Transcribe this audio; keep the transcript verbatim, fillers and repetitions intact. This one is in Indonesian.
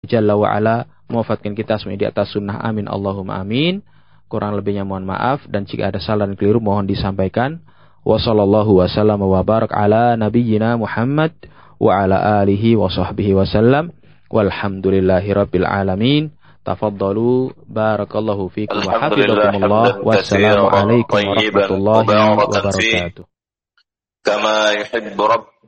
Jalla wa'ala mewafatkan kita semua di atas sunnah. Amin Allahumma amin. Kurang lebihnya mohon maaf, dan jika ada salah dan keliru mohon disampaikan. Wa sallallahu wa sallam wa barak ala nabiyyina Muhammad wa ala alihi wa sahbihi wa sallam. Walhamdulillahi rabbil alamin. Tafaddalu barakallahu fikum wa hafizakumullah. Wassalamu alaikum warahmatullahi wabarakatuh. Kama yuhibbu rabb